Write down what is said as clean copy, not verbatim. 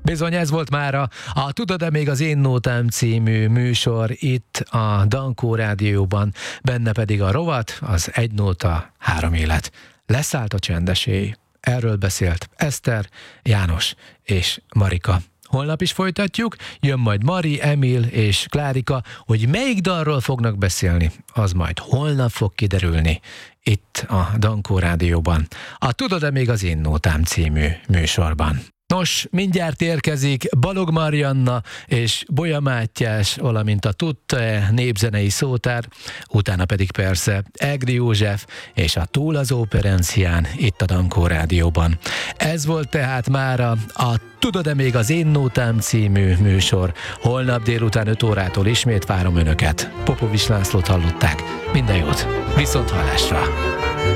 Bizony, ez volt mára a Tudod-e még az én nótám című műsor itt a Dankó Rádióban, benne pedig a rovat, az Egy nóta, három élet. Leszállt a csendesély. Erről beszélt Eszter, János és Marika. Holnap is folytatjuk, jön majd Mari, Emil és Klárika, hogy melyik dalról fognak beszélni, az majd holnap fog kiderülni itt a Dankó Rádióban, a Tudod-e még az én nótám című műsorban. Nos, mindjárt érkezik Balog Marianna és Bolya Mátyás, valamint a Tudta-e népzenei szótár, utána pedig persze Egri József és a Túl az Óperencián itt a Dankó Rádióban. Ez volt tehát mára a Tudod-e még az én nótám című műsor. Holnap délután 5 órától ismét várom önöket. Popovics Lászlót hallották. Minden jót! Viszont hallásra!